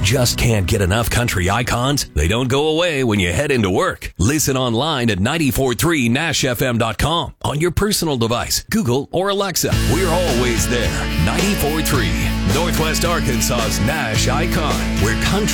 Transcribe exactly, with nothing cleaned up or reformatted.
just can't get enough country icons? They don't go away when you head into work. Listen online at nine four three nash f m dot com on your personal device, Google or Alexa. We're always there. ninety-four point three, Northwest Arkansas's Nash Icon, where country